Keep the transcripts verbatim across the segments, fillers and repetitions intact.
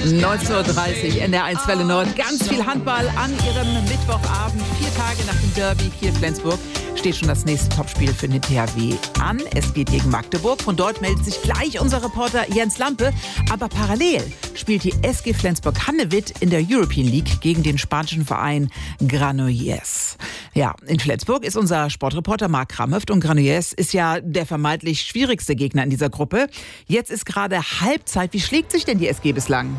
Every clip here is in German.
neunzehn Uhr dreißig, N D R eins Welle Nord. Ganz viel Handball an Ihrem Mittwochabend. Vier Tage nach dem Derby Kiel-Flensburg steht schon das nächste Topspiel für den T H W an. Es geht gegen Magdeburg. Von dort meldet sich gleich unser Reporter Jens Lampe. Aber parallel spielt die S G Flensburg-Handewitt in der European League gegen den spanischen Verein Granollers. Ja, in Flensburg ist unser Sportreporter Marc Kramhöft und Granollers ist ja der vermeintlich schwierigste Gegner in dieser Gruppe. Jetzt ist gerade Halbzeit. Wie schlägt sich denn die S G bislang?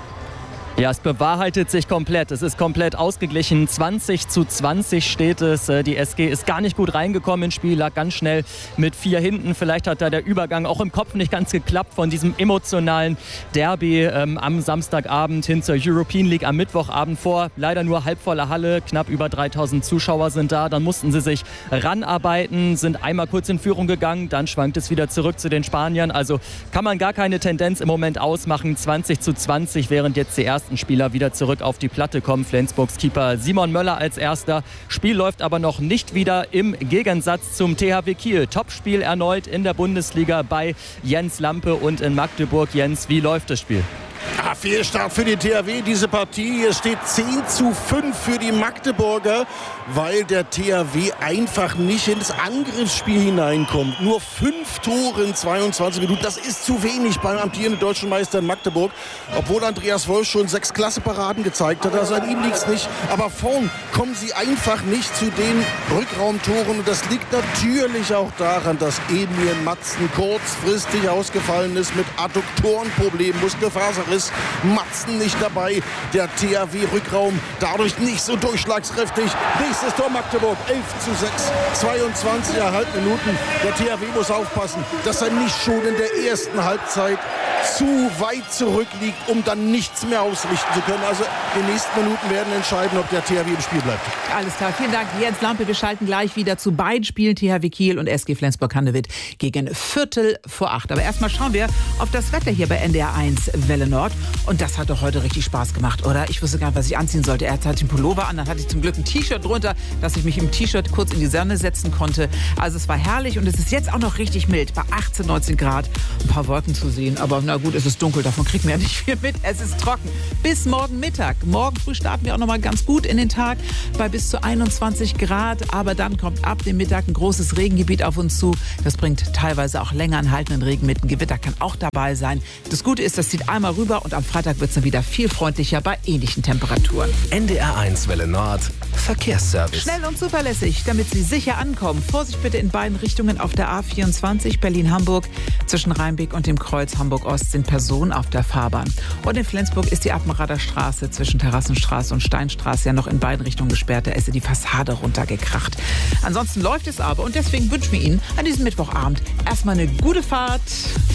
Ja, es bewahrheitet sich komplett. Es ist komplett ausgeglichen. zwanzig zu zwanzig steht es. Die S G ist gar nicht gut reingekommen ins Spiel, lag ganz schnell mit vier hinten. Vielleicht hat da der Übergang auch im Kopf nicht ganz geklappt von diesem emotionalen Derby ähm, am Samstagabend hin zur European League am Mittwochabend vor. Leider nur halbvolle Halle, knapp über dreitausend Zuschauer sind da. Dann mussten sie sich ranarbeiten, sind einmal kurz in Führung gegangen, dann schwankt es wieder zurück zu den Spaniern. Also kann man gar keine Tendenz im Moment ausmachen. zwanzig zu zwanzig, während jetzt die ersten Spieler wieder zurück auf die Platte kommen. Flensburgs Keeper Simon Möller als erster. Spiel läuft aber noch nicht wieder im Gegensatz zum T H W Kiel. Topspiel erneut in der Bundesliga bei Jens Lampe und in Magdeburg. Jens, wie läuft das Spiel? Ah, Fehlstart für die T H W, diese Partie. Es steht zehn zu fünf für die Magdeburger, weil der T H W einfach nicht ins Angriffsspiel hineinkommt. Nur fünf Tore in zweiundzwanzig Minuten, das ist zu wenig beim amtierenden deutschen Meister in Magdeburg. Obwohl Andreas Wolf schon sechs Klasse-Paraden gezeigt hat, also an ihm liegt es nicht. Aber vorn kommen sie einfach nicht zu den Rückraumtoren. Und das liegt natürlich auch daran, dass Emil Matzen kurzfristig ausgefallen ist mit Adduktorenproblemen, Muskelfaser. Ist Matzen nicht dabei. Der T H W-Rückraum dadurch nicht so durchschlagskräftig. Nächstes Tor Magdeburg, elf zu sechs, zweiundzwanzig Komma fünf Minuten. Der T H W muss aufpassen, dass er nicht schon in der ersten Halbzeit zu weit zurückliegt, um dann nichts mehr ausrichten zu können. Also die nächsten Minuten werden entscheiden, ob der T H W im Spiel bleibt. Alles klar, vielen Dank Jens Lampe. Wir schalten gleich wieder zu beiden Spielen T H W Kiel und S G Flensburg-Handewitt gegen Viertel vor acht. Aber erstmal schauen wir auf das Wetter hier bei N D R eins Welle Nord. Und das hat doch heute richtig Spaß gemacht, oder? Ich wusste gar nicht, was ich anziehen sollte. Er hatte den Pullover an, dann hatte ich zum Glück ein T-Shirt drunter, dass ich mich im T-Shirt kurz in die Sonne setzen konnte. Also es war herrlich und es ist jetzt auch noch richtig mild. Bei achtzehn, neunzehn Grad, ein paar Wolken zu sehen. Aber na gut, es ist dunkel, davon kriegt man ja nicht viel mit. Es ist trocken. Bis morgen Mittag. Morgen früh starten wir auch noch mal ganz gut in den Tag bei bis zu einundzwanzig Grad. Aber dann kommt ab dem Mittag ein großes Regengebiet auf uns zu. Das bringt teilweise auch länger anhaltenden Regen mit. Ein Gewitter kann auch dabei sein. Das Gute ist, das zieht einmal rüber und am Freitag wird es dann wieder viel freundlicher bei ähnlichen Temperaturen. N D R eins Welle Nord, Verkehrsservice. Schnell und zuverlässig, damit Sie sicher ankommen. Vorsicht bitte in beiden Richtungen auf der A vierundzwanzig Berlin-Hamburg. Zwischen Rheinbeck und dem Kreuz Hamburg-Ost sind Personen auf der Fahrbahn. Und in Flensburg ist die Appenrader Straße zwischen Terrassenstraße und Steinstraße ja noch in beiden Richtungen gesperrt. Da ist ja die Fassade runtergekracht. Ansonsten läuft es aber und deswegen wünschen wir Ihnen an diesem Mittwochabend erstmal eine gute Fahrt.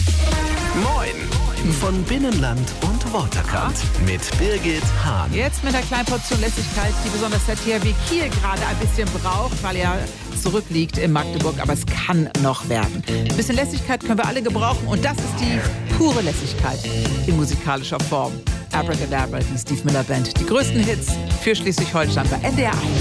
Moin! Von Binnenland und Waterkant mit Birgit Hahn. Jetzt mit einer kleinen Portion Lässigkeit, die besonders der T H W Kiel gerade ein bisschen braucht, weil er zurückliegt in Magdeburg. Aber es kann noch werden. Ein bisschen Lässigkeit können wir alle gebrauchen und das ist die pure Lässigkeit in musikalischer Form. Abracadabra, die Steve Miller Band. Die größten Hits für Schleswig-Holstein bei N D R eins.